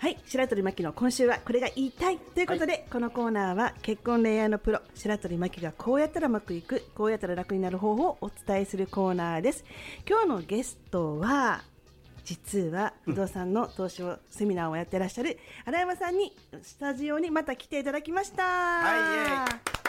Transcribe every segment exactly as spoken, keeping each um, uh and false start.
はい、白鳥真希の今週はこれが言いたいということで、はい、このコーナーは結婚恋愛のプロ白鳥真希がこうやったらうまくいく、こうやったら楽になる方法をお伝えするコーナーです。今日のゲストは実は不動産の投資をセミナーをやってらっしゃる荒山さんにスタジオにまた来ていただきました。 はい、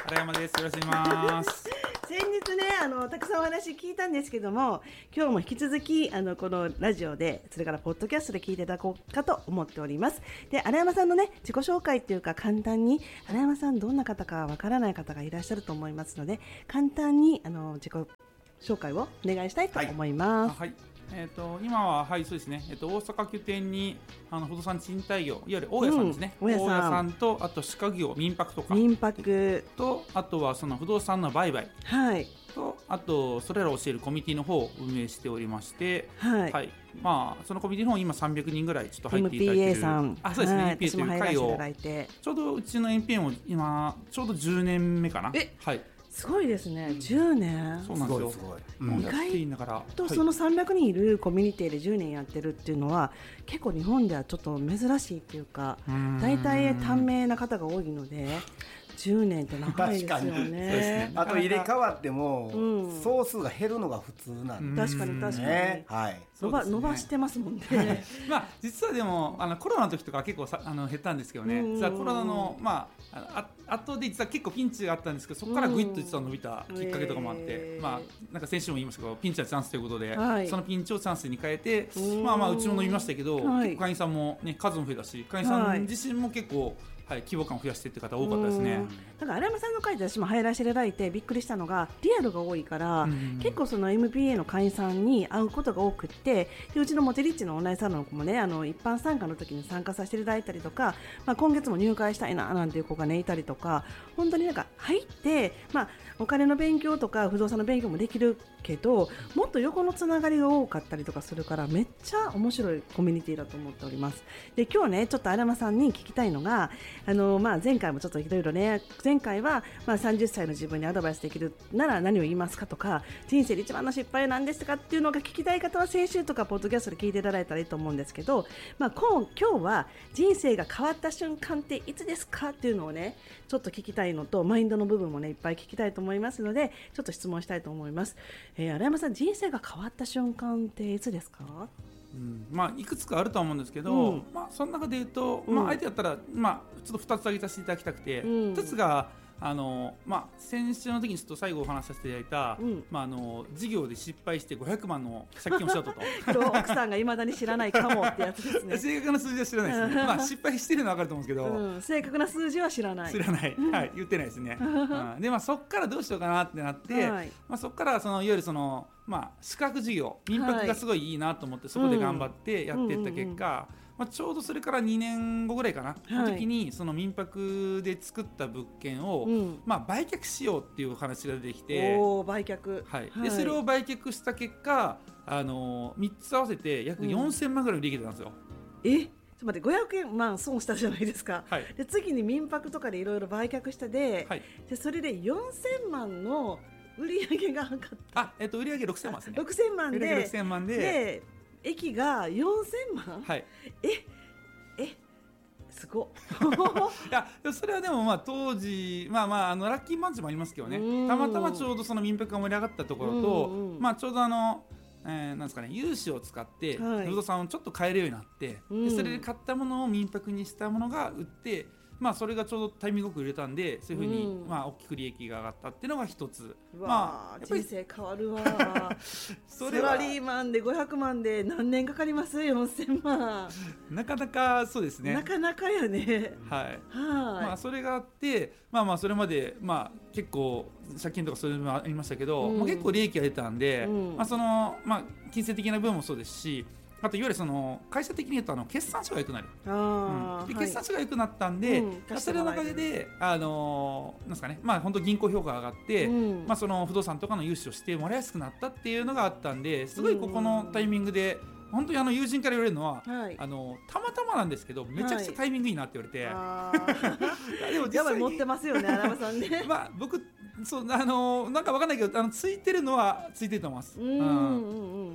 荒山です。よろしくお願いします先日ね、あのたくさんお話聞いたんですけども、今日も引き続きあのこのラジオで、それからポッドキャストで聞いていただこうかと思っております。で、荒山さんのね、自己紹介っていうか、簡単に荒山さんどんな方かわからない方がいらっしゃると思いますので、簡単にあの自己紹介をお願いしたいと思います。 はい、はい、えー、と今は、はい、そうですね、えー、と大阪拠点にあの不動産賃貸業、いわゆる大家さんですね、うん、大家さん、大家さんと、あと歯科業、民泊とか民泊と、あとはその不動産の売買、 はい、 とあとそれらを教えるコミュニティの方を運営しておりまして、はいはい、まあ、そのコミュニティの方今さんびゃくにんぐらいちょっと入っていただいているエムピーエー さん、 あ、そうですね、 はい、 エムピーエー という会をちょうどうちの エムピーエー も今ちょうどじゅうねんめかな。 え、 はい、 すごいですね、うん、じゅうねん。 そうなんですよ。すごい、すごい、うん、 意外とそのさんびゃくにんいるコミュニティでじゅうねんやってるっていうのは結構日本ではちょっと珍しいっていうか、大体短命な方が多いのでじゅうねんって長いですよ ね, ね。 あと入れ替わっても、うん、総数が減るのが普通なんで、 確かに確かに、 ね、はい、 伸ば、伸ばしてますもんねまあ、実はでもあのコロナの時とか結構さあの減ったんですけどね、実はコロナの、まあ、あ後で実は結構ピンチがあったんですけど、そこからぐいっと実は伸びたきっかけとかもあって、えーまあ、なんか先週も言いましたけど、ピンチはチャンスということで、はい、そのピンチをチャンスに変えて、まあ、まあうちも伸びましたけど、はい、結構会員さんも、ね、数も増えたし、会員さん自身も結構、はい、規模感を増やしてって方多かったですね。 だから荒山さんの会で私も入らせていただいてびっくりしたのが、リアルが多いから、うん、結構その エムピーエー の会員さんに会うことが多くって、でうちのモテリッチのオンラインサロンの子もね、あの一般参加の時に参加させていただいたりとか、まあ、今月も入会したいななんていう子がねいたりとか、本当になんか入って、まあ、お金の勉強とか不動産の勉強もできるけど、もっと横のつながりが多かったりとかするから、めっちゃ面白いコミュニティだと思っております。で今日ね、ちょっと荒山さんに聞きたいのが、あの、まあ、前回もちょっといろいろね、前回は、まあ、さんじゅっさいの自分にアドバイスできるなら何を言いますかとか、人生で一番の失敗なんですかっていうのが聞きたい方は先週とかポッドキャストで聞いていただいたらいいと思うんですけど、まあ、今, 今日は人生が変わった瞬間っていつですかっていうのをねちょっと聞きたいのと、マインドの部分もねいっぱい聞きたいと思いますので、ちょっと質問したいと思います。えー、荒山さん、人生が変わった瞬間っていつですか？ うん、まあ、いくつかあると思うんですけど、うん、まあ、その中で言うと、まあ、相手だったら、まあ、ちょっとふたつ挙げさせていただきたくて、うん、ひとつがあの、まあ、先週の時にちょっと最後お話しさせていただいた、うん、まあ、あの事業で失敗してごひゃくまんの借金をしたと奥さんがいまだに知らないかもってやつですね。 正確な数字は知らないですねまあ、失敗してるのは分かると思うんですけど、 うん、正確な数字は知らない知らない、はい、言ってないですね、うん、で、まあ、そこからどうしようかなってなって、はい、まあ、そこからそのいわゆるその、まあ、宿泊事業、民泊がすごいいいなと思って、そこで頑張ってやっていった結果、まあ、ちょうどそれからにねんごぐらいかな、はい、その時にその民泊で作った物件を、うん、まあ、売却しようっていう話が出てきて、 お売却、 はいはい、でそれを売却した結果、あのー、みっつ合わせて約よんせんまんぐらいの利益出たんですよ、 うん、えちょっと待って、ごひゃくえんまん損したじゃないですか、はい、で次に民泊とかでいろいろ売却したで、はい、でそれでよんせんまんの売り上げが上がった。 あ、えっと、売り上げろくせんまんですね。 ろくせんまんで、 売り上げろくせんまんで、 で駅がよんせんまん、 はい、 ええすごいやそれはでも、まあ、当時、まあまあ、あのラッキーマンチもありますけどね、たまたまちょうどその民泊が盛り上がったところと、まあ、ちょうどあの、えー、なんですかね、融資を使って不動産をちょっと買えるようになって、はい、でそれで買ったものを民泊にしたものが売って、まあ、それがちょうどタイミングよく売れたんで、そういうふうに、うん、まあ、大きく利益が上がったっていうのが一つ。 まあ、人生変わるわそれはサラリーマンでごひゃくまんで何年かかります？よんせんまんなかなかそうですね、 なかなかやね、 はい、はい、まあ、それがあって、まあ、まあそれまで、まあ、結構借金とかそういうのもありましたけど、うん、まあ、結構利益が出たんで、うん、まあ、その、まあ、金銭的な部分もそうですし、あといわゆるその会社的に言うとあの決算書が良くなる、あ、うん、で決算書が良くなったんで、はい、それのおかげで、あのー、なんですかね、まあ、本当銀行評価が上がって、うん、まあ、その不動産とかの融資をしてもらいやすくなったっていうのがあったんで、すごいここのタイミングで、本当にあの友人から言われるのは、はい、あのたまたまなんですけどめちゃくちゃタイミングいいなって言われて、 はい、でも実際にやばい持ってますよね、荒山さんねまあ、僕そう、あのなんか分かんないけど、あのついてるのはついてると思います。 うんうんうん、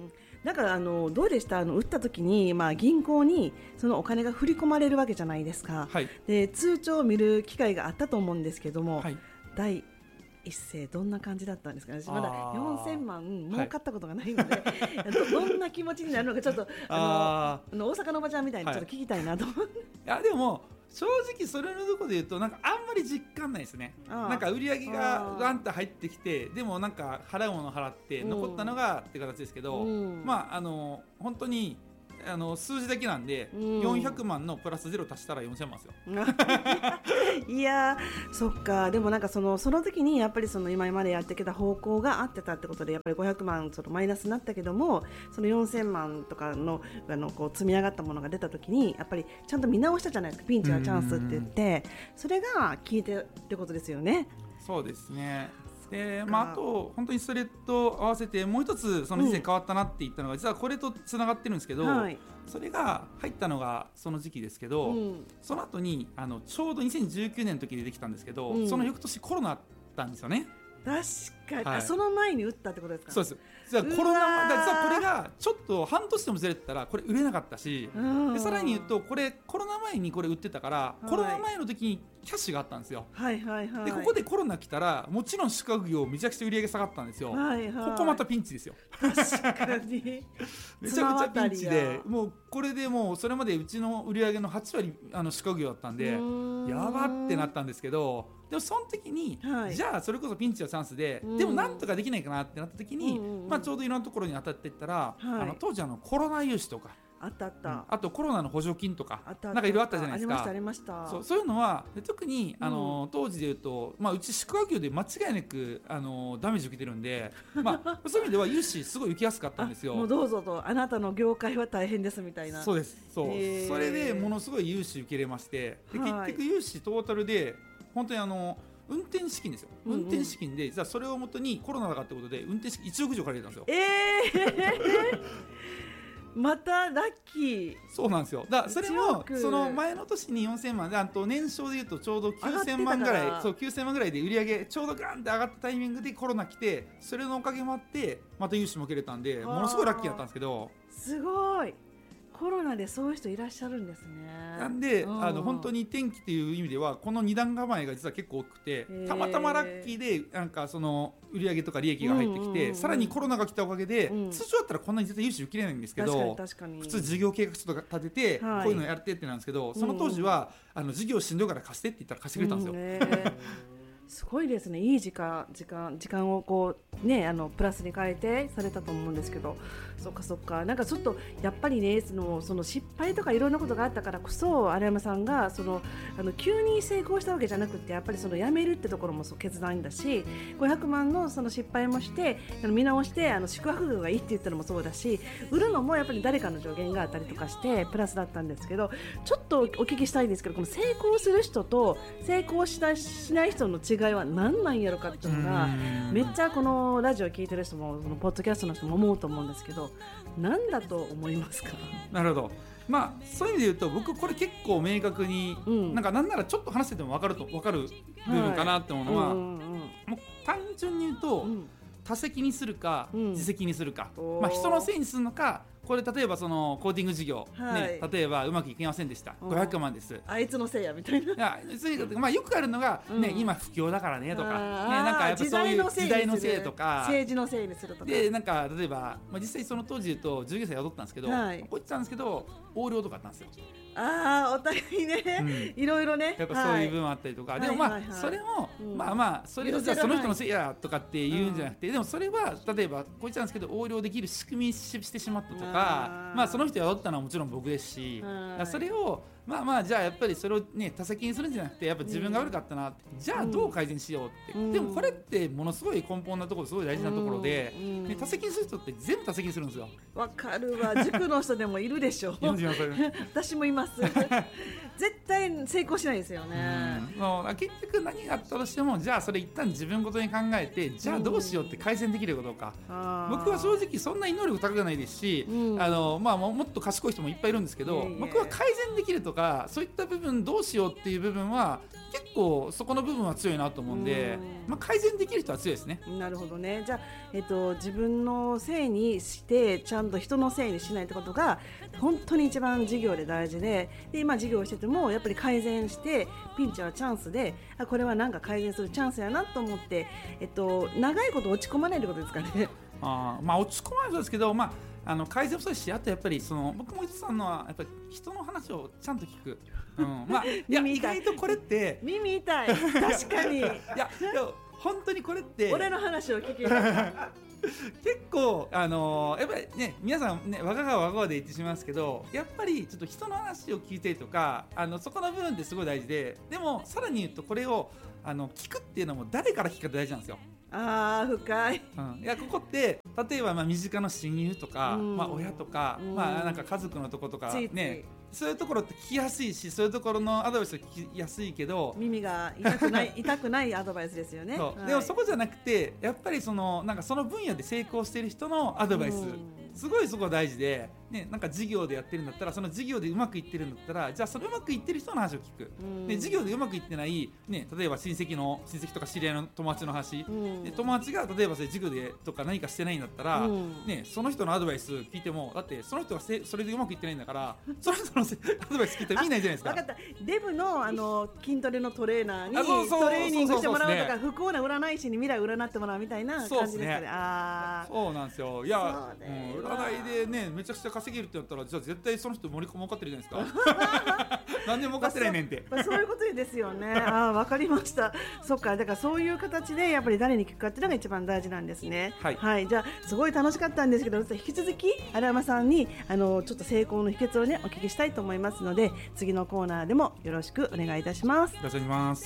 だからあのどうでした、あの打った時に、まあ、銀行にそのお金が振り込まれるわけじゃないですか、 はい、 で通帳を見る機会があったと思うんですけども、 はい、 第一声どんな感じだったんですかね。私まだよんせんまん儲かったことがないので、はい、ど, どんな気持ちになるのかちょっとあのあの大阪のおばちゃんみたいにちょっと聞きたいなと思って、はい、いやでも正直それのところで言うとなんかあんまり実感ないですね。なんか売り上げがガンと入ってきて、でもなんか払うもの払って残ったのがって形ですけど、うん、まああの本当にあの数字だけなんで、うん、よんひゃくまんのプラスゼロ足したらよんせんまんですよいやそっか。でもなんかそのその時にやっぱりその今までやってきた方向が合ってたってことでやっぱりごひゃくまんそのマイナスになったけども、そのよんせんまんとか の, あのこう積み上がったものが出た時にやっぱりちゃんと見直したじゃないですか。ピンチはチャンスって言って、それが効いてるってことですよね。 そうですね。でまあ、あと本当にそれと合わせてもう一つその時点変わったなって言ったのが、うん、実はこれとつながってるんですけど、はい、それが入ったのがその時期ですけど、うん、その後にあのちょうどにせんじゅうきゅうねんの時にできたんですけど、うん、その翌年コロナあったんですよね。 確かに、はい、その前に打ったってことですか。 そうです。実はコロナ、実はこれがちょっと半年でもずれてたらこれ売れなかったし、でさらに言うとこれコロナ前にこれ売ってたから、はい、コロナ前の時にキャッシュがあったんですよ、はいはいはい、でここでコロナ来たらもちろん宿泊業めちゃくちゃ売り上げ下がったんですよ、はいはい、ここまたピンチですよ。 確かにめちゃくちゃピンチで、もうこれでもうそれまでうちの売り上げのはちわりあの宿泊業だったんでやばってなったんですけど、でもその時に、はい、じゃあそれこそピンチはチャンスで、うん、でもなんとかできないかなってなった時に、うんうんまあ、ちょうどいろんなところに当たっていったら、はい、あの当時あのコロナ融資とかあったあった、 うん、あとコロナの補助金とかなんかいろいろあったじゃないですか。 ありましたありました。 そう、そういうのはで特にあの、うん、当時でいうと、まあ、うち宿泊業で間違いなくあのダメージ受けてるんで、まあ、そういう意味では融資すごい受けやすかったんですよ。 もうどうぞと、あなたの業界は大変ですみたいな。 そうです。そう、それでものすごい融資受けれまして、で結局融資トータルで本当にあの運転資金ですよ、うんうん、運転資金でじゃあそれをもとにコロナだからってことで運転資金いちおく以上借りれたんですよ。えーまたラッキー。 そうなんですよ。だからそれもその前の年によんせんまんで、あと年商でいうとちょうどきゅうせんまんぐらい、そうきゅうせんまんぐらいで売り上げちょうどガンって上がったタイミングでコロナ来て、それのおかげもあってまた融資も受けれたんで、ものすごいラッキーだったんですけど。 すごい。コロナでそういう人いらっしゃるんですね。 なんであの本当に転機っていう意味ではこの二段構えが実は結構多くて、たまたまラッキーでなんかその売上とか利益が入ってきて、うんうんうん、さらにコロナが来たおかげで、うん、通常だったらこんなに絶対融資受けれないんですけど、確かに確かに普通事業計画書とか立てて、はい、こういうのやってってなんですけど、その当時は、うん、あの事業しんどいから貸してって言ったら貸してくれたんですよ、うんすごいですね。いい時間時間時間をこうねあのプラスに変えてされたと思うんですけど、そっかそっか。なんかちょっとやっぱりねそのその失敗とかいろんなことがあったからこそ荒山さんがそのあの急に成功したわけじゃなくて、やっぱりその辞めるってところもそう決断だし、ごひゃくまんのその失敗もしてあの見直してあの宿泊業がいいって言ったのもそうだし、売るのもやっぱり誰かの助言があったりとかしてプラスだったんですけど、ちょっとお聞きしたいんですけど、この成功する人と成功しない、しない人の違いは何なんやろかっていうのがめっちゃこのラジオ聞いてる人もそのポッドキャストの人も思うと思うんですけど、何だと思いますか？ なるほど。まあそういう意味で言うと僕これ結構明確に、うん、なんかなんならちょっと話してても分かると分かる部分かなって思うのは、はいうんうんうん、もう単純に言うと、うん、多責にするか、うん、自責にするか、まあ、人のせいにするのか、これ例えばそのコーディング事業、はいね、例えばうまくいきませんでした、ごひゃくまんです、 あいつのせいやみたいな。いや、 まあ、よくあるのが、ねうん、今不況だからねとか、ね、なんかやっぱそういう時代のせいとか政治のせいにするとかで、なんか例えば、まあ、実際その当時言うとじゅうきゅうさい雇ったんですけど、はい、こう言ってたんですけど横領とかあったんですよ。 ああ、お互いね、うん、いろいろね、 やっぱそういう部分あったりとか、はい、でもまあ、はいはいはい、それも、うん、まあまあそれをじゃあその人のせいやとかって言うんじゃなくて、うん、でもそれは例えばこう言ってたんですけど横領できる仕組みにしてしまったとか、まあその人が雇ったのはもちろん僕ですし、それをまあまあじゃあやっぱりそれをね多責にするんじゃなくて、やっぱ自分が悪かったなって、うん、じゃあどう改善しようって、うん、でもこれってものすごい根本なところ、すごい大事なところで、うん、ね、多責にする人って全部多責にするんですよ。 わかるわ、塾の人でもいるでしょ私もいます絶対成功しないですよね、 うん、もう結局何があったとしても、じゃあそれ一旦自分ごとに考えて、じゃあどうしようって改善できるかどうか、うん、僕は正直そんなに能力高くないですし、うん、あのまあ、もっと賢い人もいっぱいいるんですけど、僕は改善できるとかそういった部分どうしようっていう部分は結構そこの部分は強いなと思うんで、まあ、改善できる人は強いですね。 なるほどね。じゃあ、えっと、自分のせいにしてちゃんと人のせいにしないってことが本当に一番授業で大事で、で今授業をしててもやっぱり改善してピンチはチャンスで、あこれはなんか改善するチャンスやなと思って、えっと、長いこと落ち込まないってことですかね。 あまあ落ち込まないそうですけど、まああの改善もそうですし、あとやっぱりその僕も言ってたのはやっぱり人の話をちゃんと聞く、うん、まあいや意外とこれって耳痛い確かにいやいや本当にこれって俺の話を聞き結構あのー、やっぱりね皆さんねわががわがわで言ってしまいますけど、やっぱりちょっと人の話を聞いてとかあのそこの部分ってすごい大事で、でもさらに言うとこれをあの聞くっていうのも誰から聞くか大事なんですよ。 あー深い、 うん、いやここって例えばまあ身近な親友とか、 うんまあ、親とか、 うんまあ、なんか家族のとことかついついね、そういうところって聞きやすいし、そういうところのアドバイスが聞きやすいけど耳が痛くない痛くないアドバイスですよね。 そう、はい、でもそこじゃなくてやっぱりそのなんかその分野で成功している人のアドバイス、うん、すごいそこ大事で、ね、なんか授業でやってるんだったらその授業でうまくいってるんだったらじゃあそのうまくいってる人の話を聞く、うん、で授業でうまくいってない、ね、例えば親戚の親戚とか知り合いの友達の話、うん、で友達が例えばそれ授業でとか何かしてないんだったら、うんね、その人のアドバイス聞いてもだってその人がせそれでうまくいってないんだからその人のアドバイス聞いたら見ないじゃないですか。 分かった。デブ の, あの筋トレのトレーナーにトレーニングしてもらうとか、不幸な占い師に未来占ってもらうみたいな感じですかね。 そうあそうなんですよ。いや、うん、占いでねめちゃくちゃ稼げるってなったらじゃあ絶対その人盛り込もうかってるじゃないですか。何でも儲かってないねんって、 まあ、そ, まあ、そういうことですよね。あ分かりました。そっか、だからそういう形でやっぱり誰に聞くかっていうのが一番大事なんですね。 はい、 はい、じゃあすごい楽しかったんですけど、引き続き荒山さんにあのちょっと成功の秘訣をねお聞きしたいと思いますので、次のコーナーでもよろしくお願いいたします。 よろしくお願いします。